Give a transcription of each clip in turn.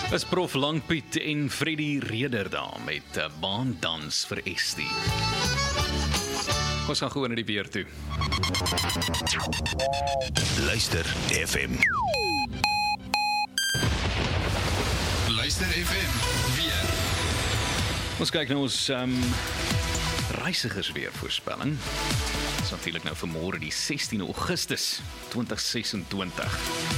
Is Prof Langpiet en Freddy Reder daar met baandans vir Estie. Ons gaan gewoon na die weer toe. Luister FM. Luister FM, weer. Ons kyk na ons reisigersweervoorspelling. Dit is natuurlik nou vanmôre die 16 Augustus 2026.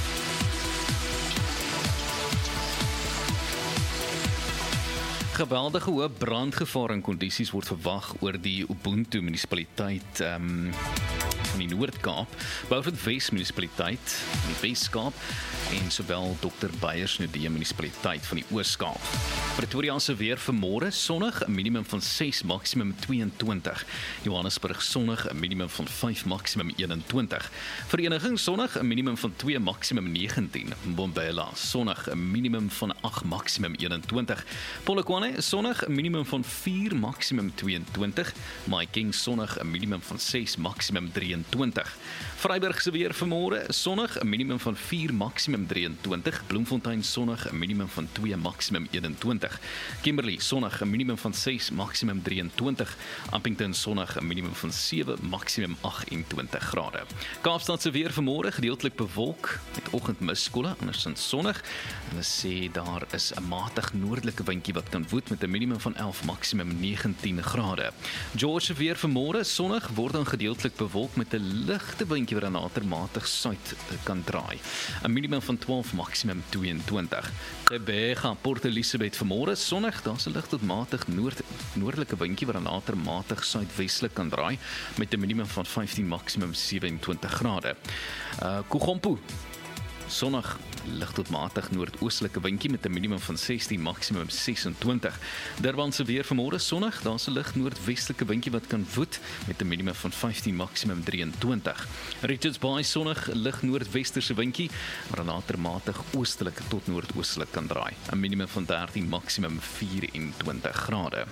Geweldige hoë brandgevaar en kondisies word verwag oor die Ubuntu munisipaliteit van die Noord-Kaap, Beaufort Wes munisipaliteit van die Wes-Kaap en sowel Dr. Beyersnodde munisipaliteit van die Oos-Kaap. Pretoria se weer vanmôre sonnig, 'n minimum van 6, maksimum 22. Johannesburg sonnig, 'n minimum van 5, maksimum 21. Vereniging sonnig, 'n minimum van 2, maksimum 19. Mbombela sonnig, 'n minimum van 8, maksimum 21. Polokwane sonnig, 'n minimum van 4, maksimum 22. Mahikeng sonnig, 'n minimum van 6, maksimum 23. Vryburg se weer vanmôre sonnig, 'n minimum van 4, maksimum 23. Bloemfontein sonnig, 'n minimum van 2, maksimum 21. Kimberley sonnig, 'n minimum van 6, maksimum 23. Upington sonnig, 'n minimum van 7, maksimum 28 grade. Kaapstad se weer vanmôre gedeeltelik bewolk met oggendmisskolle, andersins sonnig. Hulle sê daar is 'n matig noordelike windjie wat kan woed met 'n minimum van 11, maksimum 19 grade. George se weer vanmôre sonnig word dan gedeeltelik bewolk met 'n ligte windjie wat dan later matig suid kan draai. 'n Minimum van 12, maksimum 22. Gqeberha, Port Elizabeth vanmôre sonnig, daar's 'n lig tot matig noordelike windjie wat dan later matig suidwestelik kan draai met 'n minimum van 15, maksimum 27 grade. Kugompo sonnig, lig tot matig noordoostelike windjie met 'n minimum van 16, maksimum 26. Durban se weer vanmôre sonnig, daar's 'n lig noordwestelike windjie wat kan woed met 'n minimum van 15, maksimum 23. Richards Bay sonnig, lig noordwesterse windjie wat dan later matig oostelik tot noordoostelik kan draai. 'n Minimum van 13, maksimum 24 grade.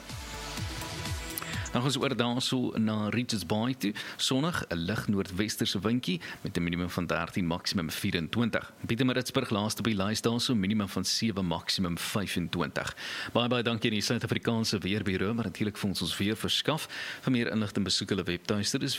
Dan gaan ons oor daarso na Richards Bay toe. Sonnig, 'n lig noordwesterse windjie met 'n minimum van 13, maksimum 24. Pietermaritzburg laaste op die lys daarso, minimum van 7, maksimum 25. Baie dankie aan die Suid-Afrikaanse Weerbureau wat natuurlik vir ons weer verskaf. Vir meer inligting besoek hulle webtuiste, dis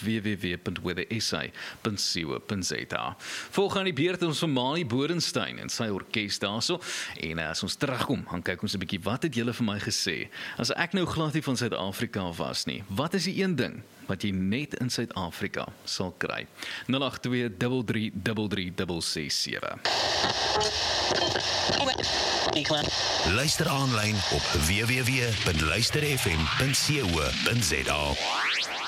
www.weathersa.co.za. Volgende die beurt ons van Mali Bodenstein en sy orkes daarso. En as ons terugkom, dan kyk ons 'n bietjie wat het julle vir my gesê. As ek nou glad nie van Suid-Afrika was nie. Wat is die een ding wat jy net in Suid-Afrika sal kry? 082333367. Luister aanlyn op www.luisterfm.co.za.